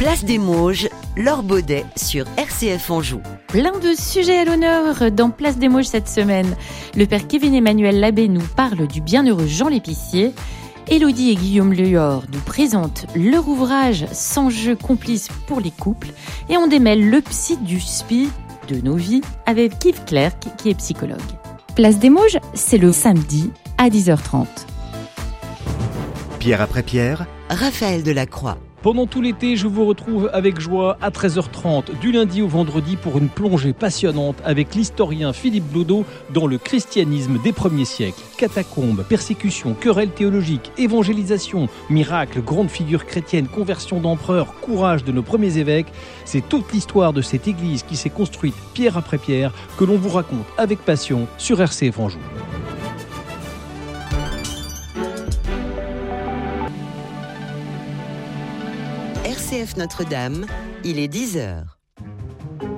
Place des Mauges, Laure Baudet sur RCF Anjou. Plein de sujets à l'honneur dans Place des Mauges cette semaine. Le père Kevin-Emmanuel Labbé nous parle du bienheureux Jean l'épicier. Élodie et Guillaume Lehor nous présentent leur ouvrage Sans jeu complice pour les couples. Et on démêle le psy du spi de nos vies avec Yves Clerc qui est psychologue. Place des Mauges, c'est le samedi à 10h30. Pierre après Pierre, Raphaël Delacroix. Pendant tout l'été, je vous retrouve avec joie à 13h30, du lundi au vendredi, pour une plongée passionnante avec l'historien Philippe Blodeau dans le christianisme des premiers siècles. Catacombes, persécutions, querelles théologiques, évangélisation, miracles, grandes figures chrétiennes, conversion d'empereurs, courage de nos premiers évêques. C'est toute l'histoire de cette église qui s'est construite pierre après pierre que l'on vous raconte avec passion sur RCF Anjou. RCF Notre-Dame, il est 10h.